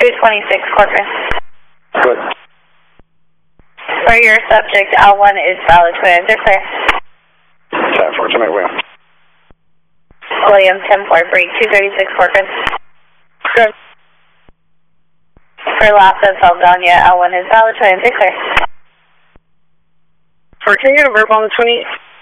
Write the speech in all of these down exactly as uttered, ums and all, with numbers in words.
two twenty-six Corcoran. Good. For your subject, L one is valid to answer, clear. ten four, tonight, William. William, ten four, break two thirty-six Corcoran. Good. For Lhasa Saldana, L one is valid to answer, clear. For, can you get a verb on the twenty?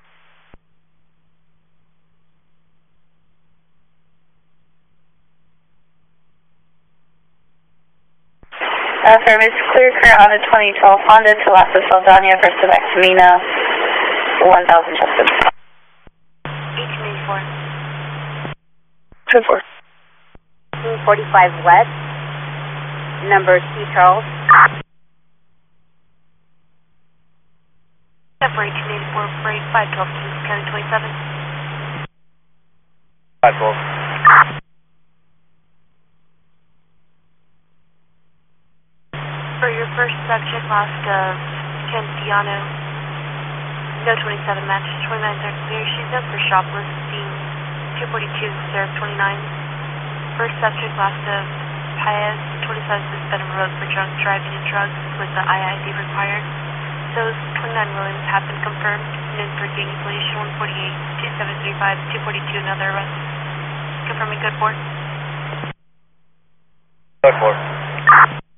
Affirm is clear, clear on a twenty twelve Honda to Lhasa Saldana for Quebec Mina, one thousand Justin. eighteen eighty-four. ten four. eighteen forty-five West, number C Charles. For eighteen eighty-four, break five twelve, Kings County twenty-seven. five twelve. For your first subject, lost of Candiano, no twenty-seven match, twenty-nine third clear. She's up for shoplifting, two forty-two, Seraph twenty-nine. First subject, lost of Paez, twenty-seven suspended road for drunk driving and drugs with the I I D required. Those twenty-nine Williams have been confirmed, and in for gang affiliation one forty-eight, two seven three five, two forty-two, another arrest. Confirming good port. Good port.